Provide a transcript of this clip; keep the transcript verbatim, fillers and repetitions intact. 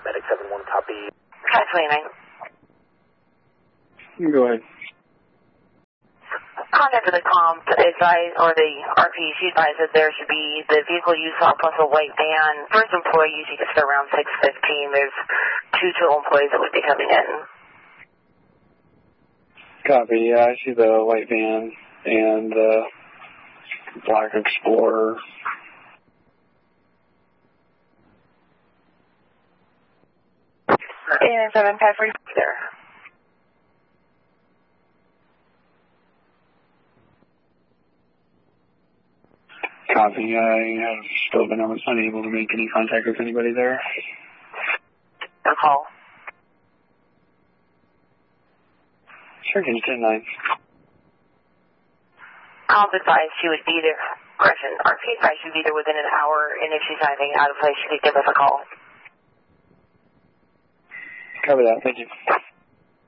Medic seven one, copy. five twenty-nine. Go ahead. Contact to the comp advise, or the R P, she advised that there should be the vehicle you saw plus a white van. First employee usually gets there around six fifteen. There's two total employees that would be coming in. Copy, yeah, I see the white van and the black Explorer. And seven five forty there. Copy, I have still been unable to make any contact with anybody there. No call. Sure, can you ten nine? Comp advised she would be there. Correction, R P advised she would be there within an hour, and if she's anything out of place, she could give us a call. Cover that, thank you.